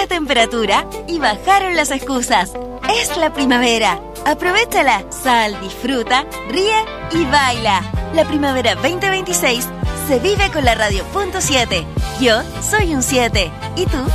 la temperatura y bajaron las excusas. Es la primavera. Aprovechala, sal, disfruta, ríe y baila. La primavera 2026 se vive con la Radio.7. Yo soy un 7. ¿Y tú?